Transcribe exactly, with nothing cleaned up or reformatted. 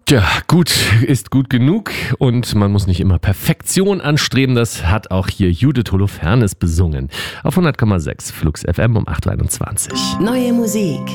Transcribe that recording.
Tja, gut ist gut genug und man muss nicht immer Perfektion anstreben. Das hat auch hier Judith Holofernes besungen. Auf hundert Komma sechs Flux F M um acht Uhr einundzwanzig. Neue Musik.